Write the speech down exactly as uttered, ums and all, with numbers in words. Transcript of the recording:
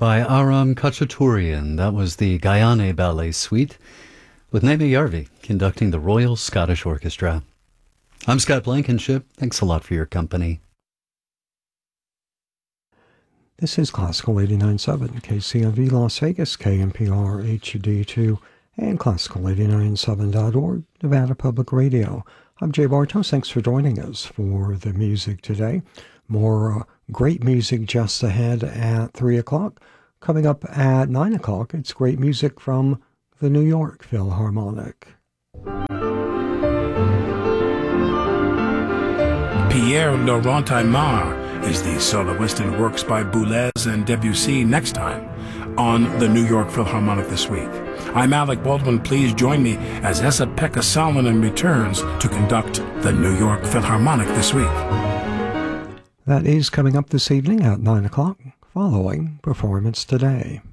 by Aram Khachaturian. That was the Guyane Ballet Suite, with Naima Yarvi conducting the Royal Scottish Orchestra. I'm Scott Blankenship. Thanks a lot for your company. This is Classical eighty-nine point seven, K C M V Las Vegas, K N P R H D two, and Classical eighty nine point seven dot org, Nevada Public Radio. I'm Jay Bartos. Thanks for joining us for the music today. More uh, great music just ahead at three o'clock. Coming up at nine o'clock, it's great music from the New York Philharmonic. Pierre Laurent Aymar is the soloist and works by Boulez and Debussy next time on the New York Philharmonic This Week. I'm Alec Baldwin. Please join me as Esa-Pekka Salonen returns to conduct the New York Philharmonic This Week. That is coming up this evening at nine o'clock, following Performance Today.